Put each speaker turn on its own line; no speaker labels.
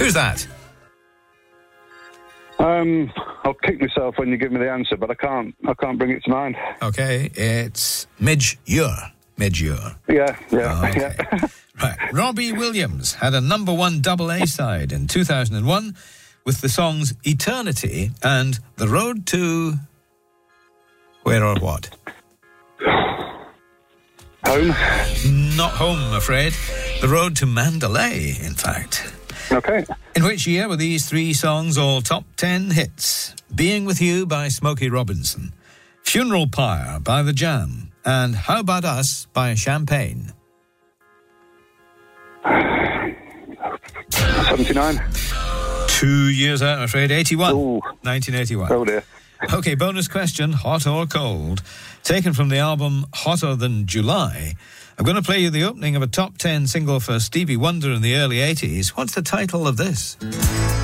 Who's that?
I'll kick myself when you give me the answer, but I can't bring it to mind.
Okay, it's Midge Ure. Midge Ure.
Yeah.
Okay. Right. Robbie Williams had a #1 double A-side in 2001 with the songs Eternity and The Road to... Where or what?
Home?
Not home, I'm afraid. The Road to Mandalay, in fact.
Okay.
In which year were these 3 songs all top 10 hits? Being With You by Smokey Robinson, Funeral Pyre by The Jam, and How About Us by Champagne?
79.
2 years out, I'm afraid. 81.
Ooh.
1981.
Oh dear.
Okay, bonus question, hot or cold? Taken from the album Hotter Than July, I'm going to play you the opening of a top 10 single for Stevie Wonder in the early 80s. What's the title of this?